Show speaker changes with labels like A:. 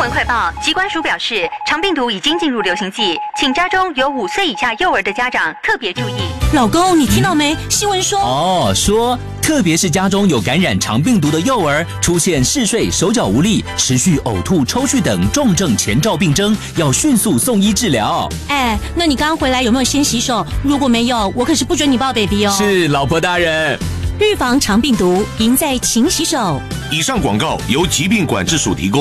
A: 闻快报，疾管署表示，肠病毒已经进入流行季，请家中有5岁以下幼儿的家长特别注意。
B: 老公，你听到没？新闻说
C: 说特别是家中有感染肠病毒的幼儿，出现嗜睡、手脚无力、持续呕吐、抽搐等重症前兆病征，要迅速送医治疗。
B: 那你刚回来有没有先洗手？如果没有，我可是不准你抱 baby 哦。
C: 是，老婆大人。
B: 预防肠病毒，赢在勤洗手。
D: 以上广告由疾病管制署提供。